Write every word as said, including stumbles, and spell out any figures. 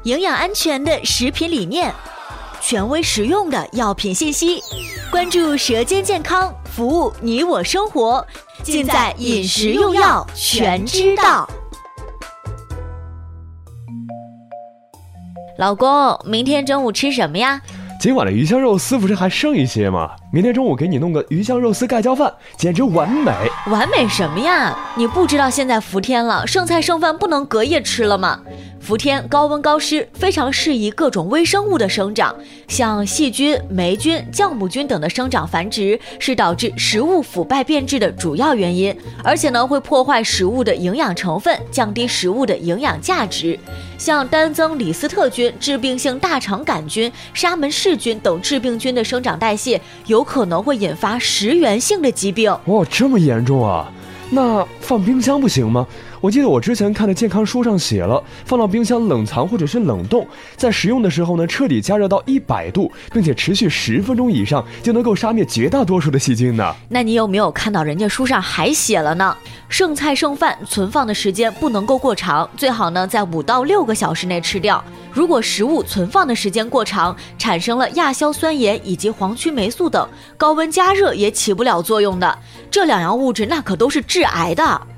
营养安全的食品理念，权威实用的药品信息，关注舌尖健康，服务你我生活，尽在饮食用药全知道。老公，明天中午吃什么呀？ 今晚的鱼香肉丝不是还剩一些吗？明天中午给你弄个鱼香肉丝盖浇饭，简直完美。 完美什么呀？你不知道现在伏天了，剩菜剩饭不能隔夜吃了吗？伏天高温高湿，非常适宜各种微生物的生长，像细菌、霉菌、酵母菌等的生长繁殖，是导致食物腐败变质的主要原因，而且呢会破坏食物的营养成分，降低食物的营养价值。像单增李斯特菌、致病性大肠杆菌、沙门氏菌等致病菌的生长代谢，有可能会引发食源性的疾病。 哇，这么严重啊？那放冰箱不行吗？我记得我之前看的健康书上写了，放到冰箱冷藏或者是冷冻，在食用的时候呢，彻底加热到一百度，并且持续十分钟以上，就能够杀灭绝大多数的细菌呢。 那你有没有看到人家书上还写了呢？剩菜剩饭存放的时间不能够过长，最好呢在五到六个小时内吃掉。如果食物存放的时间过长，产生了亚硝酸盐以及黄曲霉素等，高温加热也起不了作用的。这两样物质那可都是致癌的。